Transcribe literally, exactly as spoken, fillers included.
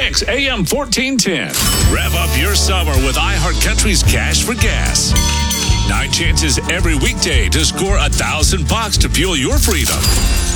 Kicks A M fourteen ten. Rev up your summer with iHeartCountry's Cash for Gas. Nine chances every weekday to score a thousand bucks to fuel your freedom.